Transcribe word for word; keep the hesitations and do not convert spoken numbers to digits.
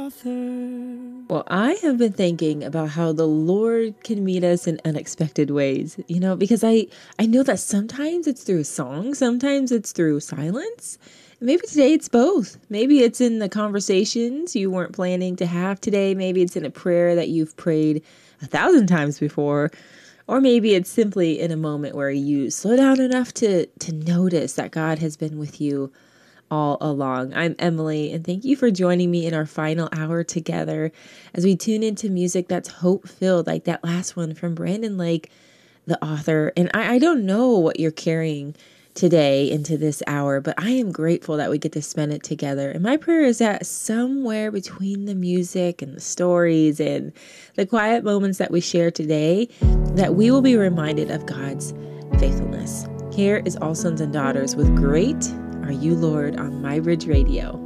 author. Well, I have been thinking about how the Lord can meet us in unexpected ways, you know, because I, I know that sometimes it's through a song, sometimes it's through silence. Maybe today it's both. Maybe it's in the conversations you weren't planning to have today. Maybe it's in a prayer that you've prayed a thousand times before. Or maybe it's simply in a moment where you slow down enough to, to notice that God has been with you all along. I'm Emily, and thank you for joining me in our final hour together as we tune into music that's hope-filled, like that last one from Brandon Lake, the author. And I, I don't know what you're carrying today into this hour, but I am grateful that we get to spend it together. And my prayer is that somewhere between the music and the stories and the quiet moments that we share today, that we will be reminded of God's faithfulness. Here is All Sons and Daughters with Great Are You, Lord, on My Bridge Radio.